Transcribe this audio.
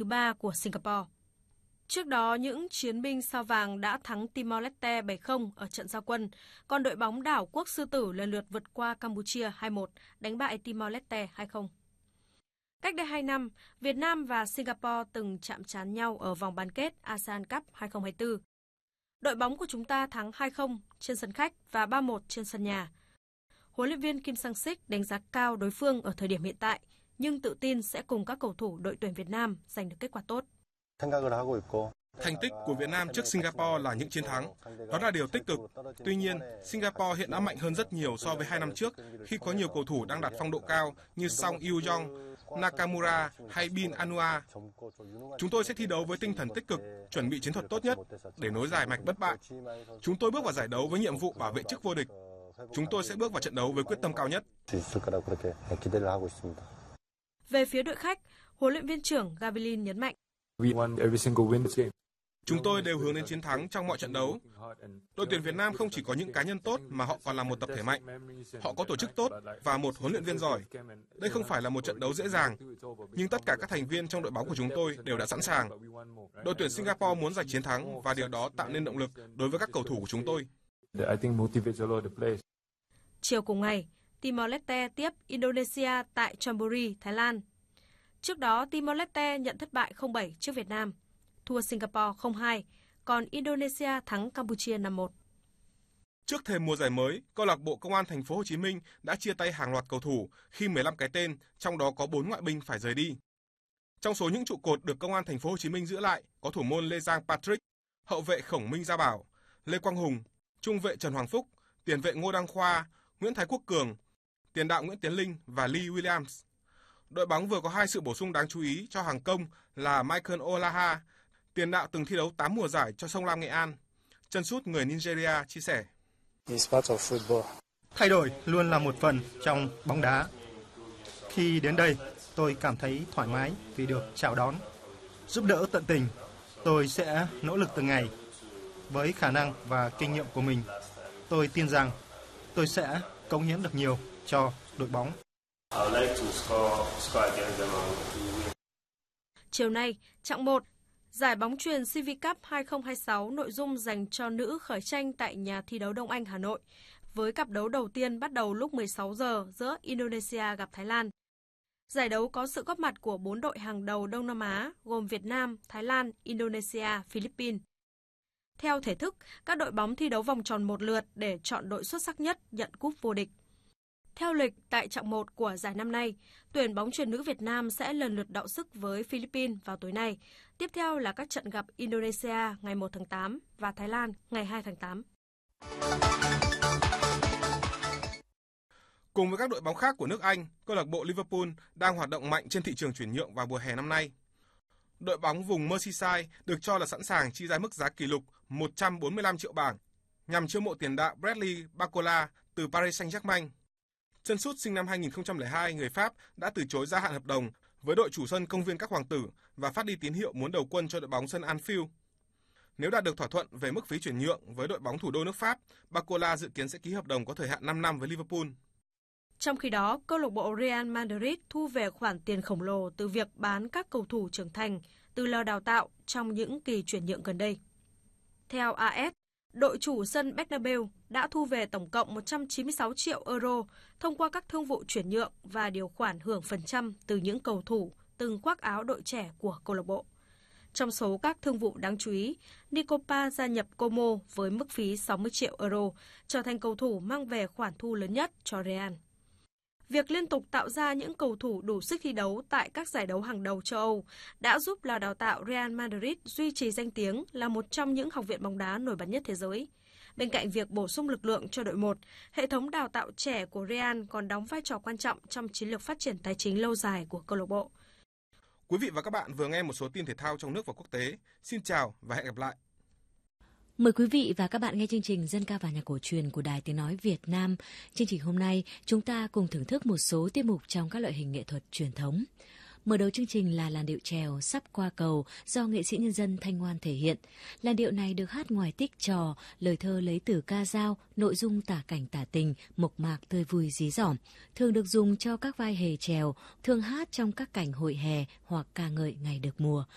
3 của Singapore. Trước đó, những chiến binh sao vàng đã thắng Timor-Leste 7-0 ở trận giao quân, còn đội bóng đảo quốc Sư Tử lần lượt vượt qua Campuchia 2-1, đánh bại Timor-Leste 2-0. Cách đây 2 năm, Việt Nam và Singapore từng chạm trán nhau ở vòng bán kết ASEAN Cup 2024. Đội bóng của chúng ta thắng 2-0 trên sân khách và 3-1 trên sân nhà. Huấn luyện viên Kim Sang-sik đánh giá cao đối phương ở thời điểm hiện tại, nhưng tự tin sẽ cùng các cầu thủ đội tuyển Việt Nam giành được kết quả tốt. Thành tích của Việt Nam trước Singapore là những chiến thắng. Đó là điều tích cực. Tuy nhiên, Singapore hiện đã mạnh hơn rất nhiều so với 2 năm trước khi có nhiều cầu thủ đang đạt phong độ cao như Song Yoo-jong, Nakamura hay Bin Anua. Chúng tôi sẽ thi đấu với tinh thần tích cực, chuẩn bị chiến thuật tốt nhất để nối dài mạch bất bại. Chúng tôi bước vào giải đấu với nhiệm vụ bảo vệ chức vô địch. Chúng tôi sẽ bước vào trận đấu với quyết tâm cao nhất. Về phía đội khách, huấn luyện viên trưởng Gavilin nhấn mạnh. Chúng tôi đều hướng đến chiến thắng trong mọi trận đấu. Đội tuyển Việt Nam không chỉ có những cá nhân tốt mà họ còn là một tập thể mạnh. Họ có tổ chức tốt và một huấn luyện viên giỏi. Đây không phải là một trận đấu dễ dàng, nhưng tất cả các thành viên trong đội bóng của chúng tôi đều đã sẵn sàng. Đội tuyển Singapore muốn giành chiến thắng và điều đó tạo nên động lực đối với các cầu thủ của chúng tôi. Chiều cùng ngày, Timor-Leste tiếp Indonesia tại Chonburi, Thái Lan. Trước đó, Timor-Leste nhận thất bại 0-7 trước Việt Nam, thua Singapore 0-2, còn Indonesia thắng Campuchia 5-1. Trước thềm mùa giải mới, câu lạc bộ Công an Thành phố Hồ Chí Minh đã chia tay hàng loạt cầu thủ khi 15 cái tên, trong đó có 4 ngoại binh phải rời đi. Trong số những trụ cột được Công an Thành phố Hồ Chí Minh giữ lại có thủ môn Lê Giang Patrick, hậu vệ Khổng Minh Gia Bảo, Lê Quang Hùng, trung vệ Trần Hoàng Phúc, tiền vệ Ngô Đăng Khoa, Nguyễn Thái Quốc Cường, tiền đạo Nguyễn Tiến Linh và Lee Williams. Đội bóng vừa có 2 sự bổ sung đáng chú ý cho hàng công là Michael Olaha, tiền đạo từng thi đấu 8 mùa giải cho Sông Lam Nghệ An. Chân sút người Nigeria chia sẻ. Thay đổi luôn là một phần trong bóng đá. Khi đến đây, tôi cảm thấy thoải mái vì được chào đón, giúp đỡ tận tình. Tôi sẽ nỗ lực từng ngày. Với khả năng và kinh nghiệm của mình, tôi tin rằng tôi sẽ cống hiến được nhiều cho đội bóng. Chiều nay, chặng 1, giải bóng chuyền CV Cup 2026 nội dung dành cho nữ khởi tranh tại nhà thi đấu Đông Anh, Hà Nội, với cặp đấu đầu tiên bắt đầu lúc 16 giờ giữa Indonesia gặp Thái Lan. Giải đấu có sự góp mặt của 4 đội hàng đầu Đông Nam Á gồm Việt Nam, Thái Lan, Indonesia, Philippines. Theo thể thức, các đội bóng thi đấu vòng tròn một lượt để chọn đội xuất sắc nhất nhận cúp vô địch. Theo lịch, tại chặng 1 của giải năm nay, tuyển bóng chuyền nữ Việt Nam sẽ lần lượt đọ sức với Philippines vào tối nay. Tiếp theo là các trận gặp Indonesia ngày 1 tháng 8 và Thái Lan ngày 2 tháng 8. Cùng với các đội bóng khác của nước Anh, câu lạc bộ Liverpool đang hoạt động mạnh trên thị trường chuyển nhượng vào mùa hè năm nay. Đội bóng vùng Merseyside được cho là sẵn sàng chi ra mức giá kỷ lục 145 triệu bảng nhằm chiêu mộ tiền đạo Bradley Barcola từ Paris Saint-Germain. Chân sút sinh năm 2002 người Pháp đã từ chối gia hạn hợp đồng với đội chủ sân Công viên Các Hoàng tử và phát đi tín hiệu muốn đầu quân cho đội bóng sân Anfield. Nếu đạt được thỏa thuận về mức phí chuyển nhượng với đội bóng thủ đô nước Pháp, Barcola dự kiến sẽ ký hợp đồng có thời hạn 5 năm với Liverpool. Trong khi đó, câu lạc bộ Real Madrid thu về khoản tiền khổng lồ từ việc bán các cầu thủ trưởng thành từ lò đào tạo trong những kỳ chuyển nhượng gần đây. Theo AS, đội chủ sân Bernabeu đã thu về tổng cộng 196 triệu euro thông qua các thương vụ chuyển nhượng và điều khoản hưởng phần trăm từ những cầu thủ từng khoác áo đội trẻ của câu lạc bộ. Trong số các thương vụ đáng chú ý, Nicopa gia nhập Como với mức phí 60 triệu euro, trở thành cầu thủ mang về khoản thu lớn nhất cho Real. Việc liên tục tạo ra những cầu thủ đủ sức thi đấu tại các giải đấu hàng đầu châu Âu đã giúp lò đào tạo Real Madrid duy trì danh tiếng là một trong những học viện bóng đá nổi bật nhất thế giới. Bên cạnh việc bổ sung lực lượng cho đội 1, hệ thống đào tạo trẻ của Real còn đóng vai trò quan trọng trong chiến lược phát triển tài chính lâu dài của câu lạc bộ. Quý vị và các bạn vừa nghe một số tin thể thao trong nước và quốc tế. Xin chào và hẹn gặp lại. Mời quý vị và các bạn nghe chương trình Dân ca và nhạc cổ truyền của Đài Tiếng Nói Việt Nam. Chương trình hôm nay, chúng ta cùng thưởng thức một số tiết mục trong các loại hình nghệ thuật truyền thống. Mở đầu chương trình là làn điệu chèo Sắp Qua Cầu do nghệ sĩ nhân dân Thanh Ngoan thể hiện. Làn điệu này được hát ngoài tích trò, lời thơ lấy từ ca dao, nội dung tả cảnh tả tình, mộc mạc tươi vui dí dỏm. Thường được dùng cho các vai hề chèo, thường hát trong các cảnh hội hè hoặc ca ngợi ngày được mùa.